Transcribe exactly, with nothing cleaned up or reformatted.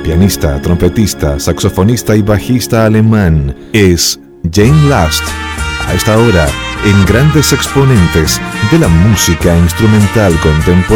pianista, trompetista, saxofonista y bajista alemán, es Jane Last. A esta hora, en Grandes Exponentes de la Música Instrumental Contemporánea.